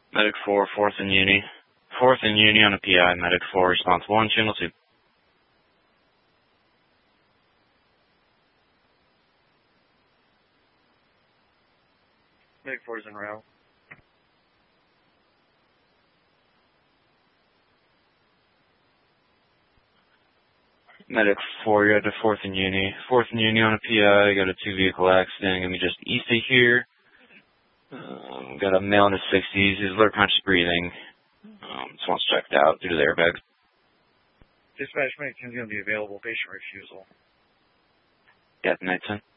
Medic 4, 4th and Uni. 4th and Uni on a PI. Medic 4, response 1, channel 2. Medic 4 is en route. Medic 4, you're at the 4th and Uni. 4th and Uni on a PI, got a 2-vehicle accident, gonna be just east of here. Got a male in his 60s, he's alert conscious breathing. Just wants checked out due to the airbag. Dispatch Medic 10 is going to be available, patient refusal. Yeah, night 10.